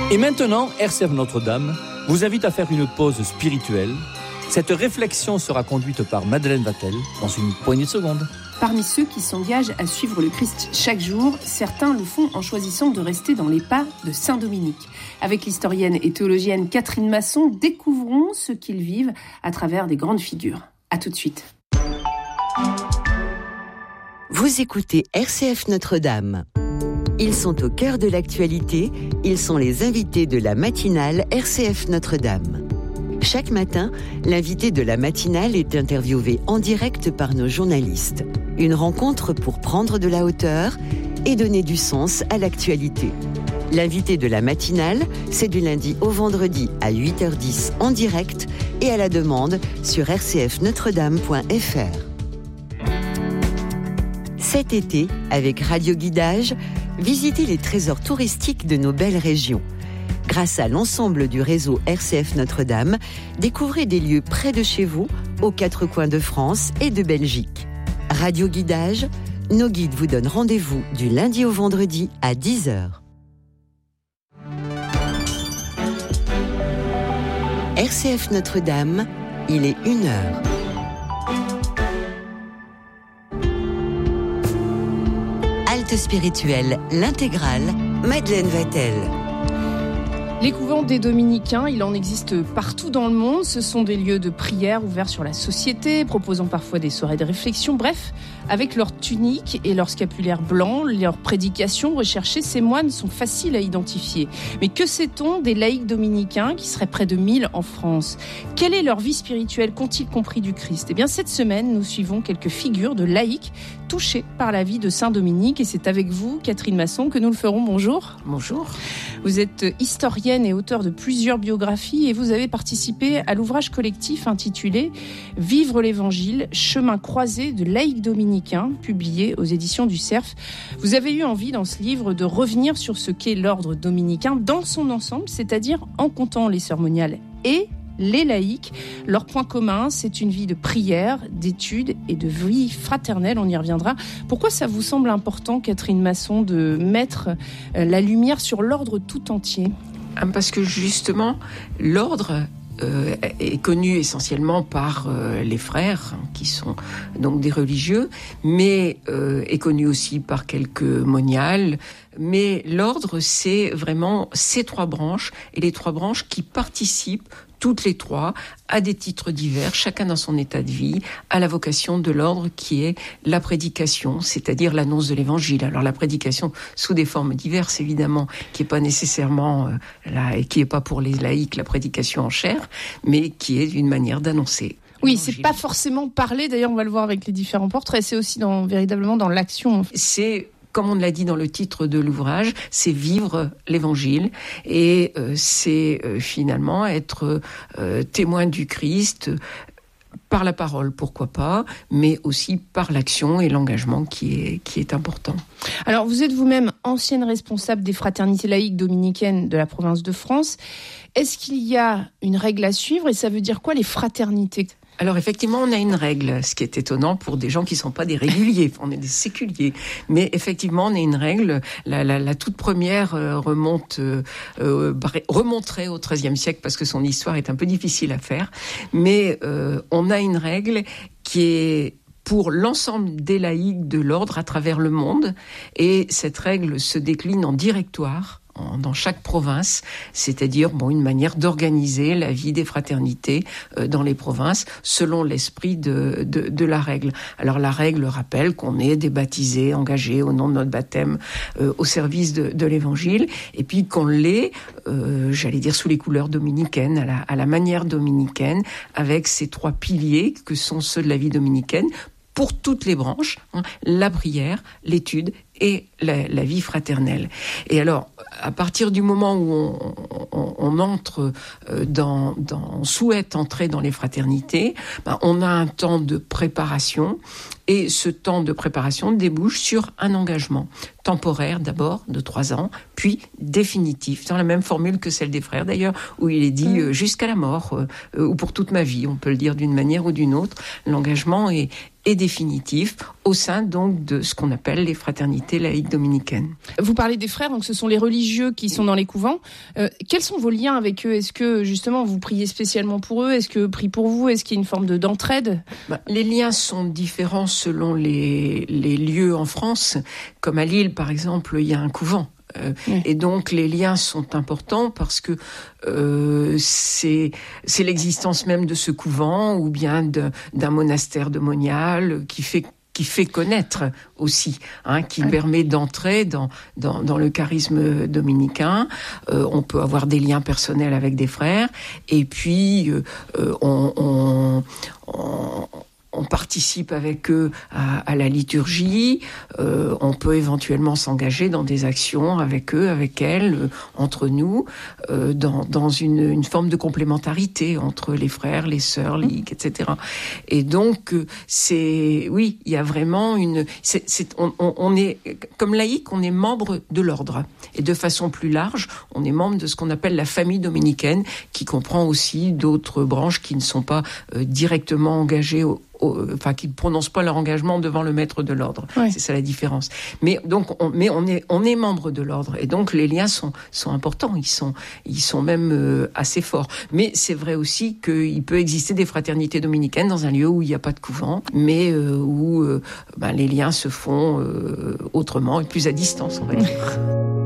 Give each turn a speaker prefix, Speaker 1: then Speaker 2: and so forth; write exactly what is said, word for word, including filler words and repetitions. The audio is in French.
Speaker 1: Et maintenant, R C F Notre-Dame vous invite à faire une pause spirituelle. Cette réflexion sera conduite par Madeleine Vatel dans une poignée de secondes.
Speaker 2: Parmi ceux qui s'engagent à suivre le Christ chaque jour, certains le font en choisissant de rester dans les pas de Saint Dominique. Avec l'historienne et théologienne Catherine Masson, découvrons ce qu'ils vivent à travers des grandes figures. À tout de suite.
Speaker 3: Vous écoutez R C F Notre-Dame. Ils sont au cœur de l'actualité, ils sont les invités de la matinale R C F Notre-Dame. Chaque matin, l'invité de la matinale est interviewé en direct par nos journalistes. Une rencontre pour prendre de la hauteur et donner du sens à l'actualité. L'invité de la matinale, c'est du lundi au vendredi à huit heures dix en direct et à la demande sur r c f notre dame point f r. Cet été, avec Radio Guidage, visitez les trésors touristiques de nos belles régions. Grâce à l'ensemble du réseau R C F Notre-Dame, découvrez des lieux près de chez vous, aux quatre coins de France et de Belgique. Radio Guidage, nos guides vous donnent rendez-vous du lundi au vendredi à dix heures. R C F Notre-Dame, il est une heure. Halte spirituelle, l'intégrale, Madeleine Vatel.
Speaker 2: Les couvents des Dominicains, il en existe partout dans le monde. Ce sont des lieux de prière ouverts sur la société, proposant parfois des soirées de réflexion. Bref, avec leur tunique et leur scapulaire blanc, leurs prédications recherchées, ces moines sont faciles à identifier. Mais que sait-on des laïcs dominicains, qui seraient près de mille en France ? Quelle est leur vie spirituelle ? Qu'ont-ils compris du Christ ? Eh bien, cette semaine, nous suivons quelques figures de laïcs touchés par la vie de Saint Dominique. Et c'est avec vous, Catherine Masson, que nous le ferons. Bonjour.
Speaker 4: Bonjour.
Speaker 2: Vous êtes historienne et auteure de plusieurs biographies et vous avez participé à l'ouvrage collectif intitulé « Vivre l'Évangile, chemin croisé de laïcs dominicains » publié aux éditions du Cerf. Vous avez eu envie dans ce livre de revenir sur ce qu'est l'ordre dominicain dans son ensemble, c'est-à-dire en comptant les cérémoniales et les laïcs. Leur point commun, c'est une vie de prière, d'études et de vie fraternelle. On y reviendra. Pourquoi ça vous semble important, Catherine Masson, de mettre la lumière sur l'ordre tout entier ?
Speaker 4: Parce que justement, l'ordre euh, est connu essentiellement par euh, les frères, hein, qui sont donc des religieux, mais euh, est connu aussi par quelques moniales. Mais l'ordre, c'est vraiment ces trois branches, et les trois branches qui participent toutes les trois, à des titres divers, chacun dans son état de vie, à la vocation de l'ordre qui est la prédication, c'est-à-dire l'annonce de l'évangile. Alors la prédication sous des formes diverses, évidemment, qui est pas nécessairement, euh, là, et qui est pas pour les laïcs la prédication en chair, mais qui est une manière d'annoncer.
Speaker 2: Oui, c'est pas forcément parler, d'ailleurs on va le voir avec les différents portraits, c'est aussi dans, véritablement dans l'action.
Speaker 4: C'est... Comme on l'a dit dans le titre de l'ouvrage, c'est vivre l'Évangile et euh, c'est euh, finalement être euh, témoin du Christ par la parole, pourquoi pas, mais aussi par l'action et l'engagement qui est, qui est important.
Speaker 2: Alors, vous êtes vous-même ancienne responsable des fraternités laïques dominicaines de la province de France. Est-ce qu'il y a une règle à suivre et ça veut dire quoi les fraternités ?
Speaker 4: Alors effectivement, on a une règle, ce qui est étonnant pour des gens qui ne sont pas des réguliers, on est des séculiers. Mais effectivement, on a une règle. La, la, la toute première euh, remonte, euh, euh, remonterait au treizième siècle parce que son histoire est un peu difficile à faire. Mais euh, on a une règle qui est pour l'ensemble des laïcs de l'ordre à travers le monde. Et cette règle se décline en directoire dans chaque province, c'est-à-dire bon, une manière d'organiser la vie des fraternités euh, dans les provinces selon l'esprit de, de, de la règle. Alors la règle rappelle qu'on est des baptisés, engagés au nom de notre baptême euh, au service de, de l'Évangile, et puis qu'on l'est, euh, j'allais dire, sous les couleurs dominicaines, à la, à la manière dominicaine, avec ces trois piliers que sont ceux de la vie dominicaine, pour toutes les branches, hein, la prière, l'étude et la, la vie fraternelle. Et alors, à partir du moment où on, on, on entre dans, dans, on souhaite entrer dans les fraternités, ben, on a un temps de préparation Et ce temps de préparation débouche sur un engagement temporaire d'abord, de trois ans, puis définitif, dans la même formule que celle des frères d'ailleurs, où il est dit euh, jusqu'à la mort, euh, ou pour toute ma vie, on peut le dire d'une manière ou d'une autre. L'engagement est, est définitif au sein donc de ce qu'on appelle les fraternités laïques dominicaines.
Speaker 2: Vous parlez des frères, donc ce sont les religieux qui sont dans les couvents. Euh, quels sont vos liens avec eux ? Est-ce que justement vous priez spécialement pour eux ? Est-ce que prient pour vous ? Est-ce qu'il y a une forme de, d'entraide ?
Speaker 4: Bah, les liens sont différents selon les, les lieux en France. Comme à Lille, par exemple, il y a un couvent. Euh, oui. Et donc les liens sont importants parce que euh, c'est c'est l'existence même de ce couvent ou bien de, d'un monastère de Monial qui fait qui fait connaître aussi, hein, qui oui. permet d'entrer dans dans, dans le charisme dominicain. Euh, on peut avoir des liens personnels avec des frères et puis euh, on, on, on On participe avec eux à, à la liturgie, euh, on peut éventuellement s'engager dans des actions avec eux, avec elles, euh, entre nous, euh, dans, dans une, une forme de complémentarité entre les frères, les sœurs, les, et cetera. Et donc, euh, c'est, oui, il y a vraiment une, c'est, c'est, on, on, on est, comme laïc, on est membre de l'ordre. Et de façon plus large, on est membre de ce qu'on appelle la famille dominicaine, qui comprend aussi d'autres branches qui ne sont pas euh, directement engagées au enfin qui ne prononcent pas leur engagement devant le maître de l'ordre. Ouais. C'est ça la différence. Mais donc on, mais on est on est membre de l'ordre et donc les liens sont sont importants, ils sont ils sont même euh, assez forts. Mais c'est vrai aussi qu'il peut exister des fraternités dominicaines dans un lieu où il n'y a pas de couvent, mais euh, où euh, ben, les liens se font euh, autrement et plus à distance, on va dire.